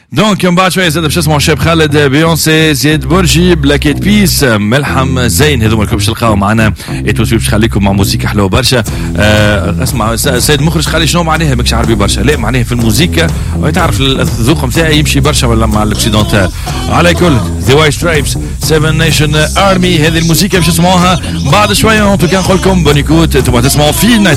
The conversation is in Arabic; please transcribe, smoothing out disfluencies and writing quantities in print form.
دونك من بعد شويه زاد باش نسمعوا شاب خالد بيونسي زيد برجي بلاكيت بيس ملحم زين هذوما الكل باش تلقاو معنا ايتوسي باش نخليكم مع موسيقى حلوه برشا. اسمع سيد مخرج خلي شنو معناها ماكش عربي برشا لا معناها في الموسيقى تعرف الذوق نتاعي يمشي برشا ولا مع الاكسيدونتال. على كل ذا وايت سترايبس 7 نيشن ارمي هذه الموسيقى باش تسمعوها بعد شويه. ان توكا نقول لكم بونيكوت انتم تسمعوا في